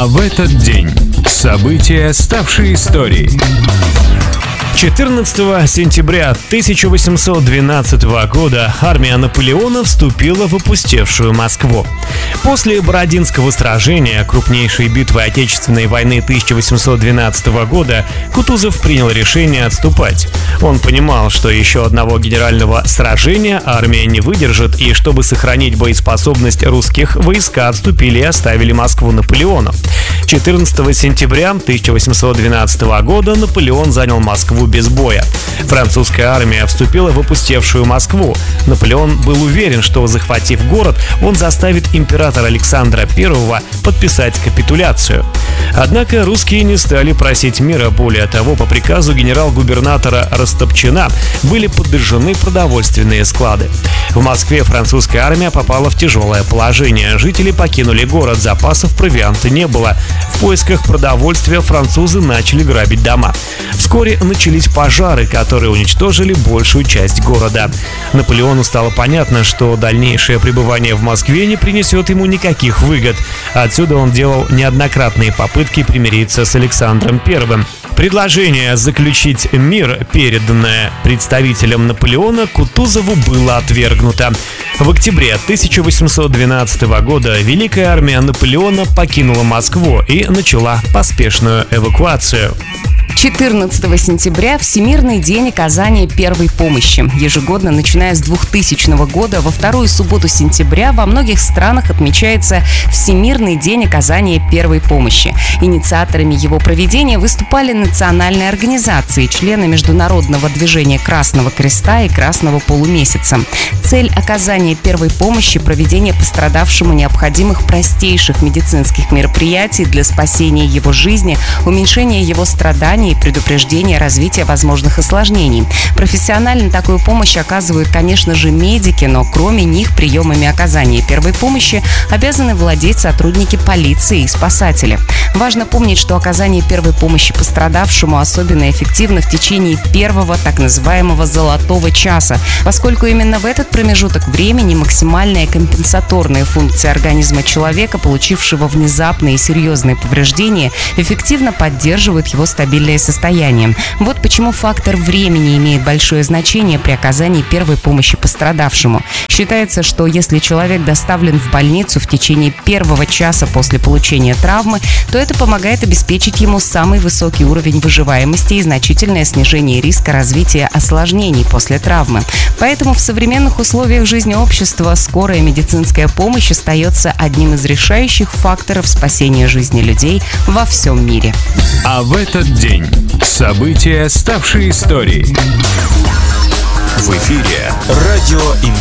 А в этот день события, ставшие историей. 14 сентября 1812 года армия Наполеона вступила в опустевшую Москву. После Бородинского сражения, крупнейшей битвы Отечественной войны 1812 года, Кутузов принял решение отступать. Он понимал, что еще одного генерального сражения армия не выдержит, и чтобы сохранить боеспособность русских, войска отступили и оставили Москву Наполеону. 14 сентября 1812 года Наполеон занял Москву без боя. Французская армия вступила в опустевшую Москву. Наполеон был уверен, что, захватив город, он заставит императора Александра I подписать капитуляцию. Однако русские не стали просить мира. Более того, по приказу генерал-губернатора Растопчина были подожжены продовольственные склады. В Москве французская армия попала в тяжелое положение. Жители покинули город, запасов провианта не было. В поисках продовольствия французы начали грабить дома. Вскоре начались пожары, которые уничтожили большую часть города. Наполеону стало понятно, что дальнейшее пребывание в Москве не принесет ему никаких выгод. Отсюда он делал неоднократные попытки примириться с Александром I. Предложение заключить мир, переданное представителем Наполеона, Кутузову было отвергнуто. В октябре 1812 года Великая армия Наполеона покинула Москву и начала поспешную эвакуацию. 14 сентября – Всемирный день оказания первой помощи. Ежегодно, начиная с 2000 года, во вторую субботу сентября во многих странах отмечается Всемирный день оказания первой помощи. Инициаторами его проведения выступали национальные организации, члены Международного движения Красного Креста и Красного Полумесяца. Цель оказания первой помощи – проведение пострадавшему необходимых простейших медицинских мероприятий для спасения его жизни, уменьшения его страданий и предупреждения развития возможных осложнений. Профессионально такую помощь оказывают, конечно же, медики, но кроме них приемами оказания первой помощи обязаны владеть сотрудники полиции и спасатели. Важно помнить, что оказание первой помощи пострадавшему особенно эффективно в течение первого так называемого «золотого часа», поскольку именно в этот промежуток времени максимальная компенсаторная функция организма человека, получившего внезапные и серьезные повреждения, эффективно поддерживает его стабильное состояние. Вот почему фактор времени имеет большое значение при оказании первой помощи пострадавшему. Считается, что если человек доставлен в больницу в течение первого часа после получения травмы, то это помогает обеспечить ему самый высокий уровень выживаемости и значительное снижение риска развития осложнений после травмы. Поэтому в современных условиях жизни общества скорая медицинская помощь остается одним из решающих факторов спасения жизни людей во всем мире. А в этот день события, ставшие историей. В эфире радиоинформ.